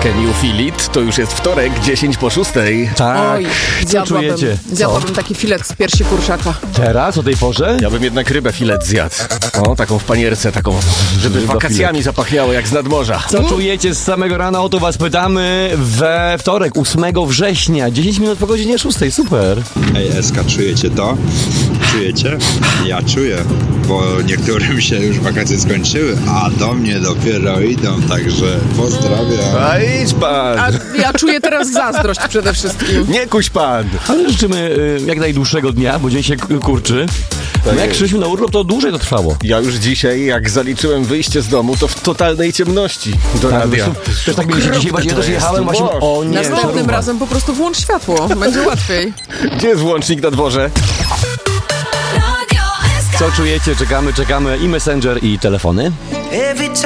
Can you feel it? To już jest wtorek, 10:06. Tak, Oj, co czujecie? Zjadłabym taki filet z piersi kurczaka. Teraz, o tej porze? Ja bym jednak rybę filet zjadł. O, taką w panierce, taką, żeby Ryba wakacjami zapachniało jak z nadmorza. Co czujecie z samego rana? O to was pytamy we wtorek, 8 września, 10 minut po godzinie 6. Super. Ej, Eska, czujecie to? Czujecie? Ja czuję, bo niektórym się już wakacje skończyły, a do mnie dopiero idą, także pozdrawiam. A idź pan! A ja czuję teraz zazdrość przede wszystkim. Nie kuś pan! Ale życzymy jak najdłuższego dnia, bo dzień się kurczy. No jak jest. szliśmy na urlop, to dłużej to trwało. Ja już dzisiaj, jak zaliczyłem wyjście z domu, to w totalnej ciemności do radia. Też tak mieliście dzisiaj, właśnie ja też to jechałem, jest, właśnie, Boże. o nie, Następnym żarówka. razem po prostu włącz światło, będzie łatwiej. Gdzie jest włącznik na dworze? Co czujecie? Czekamy i Messenger, i telefony.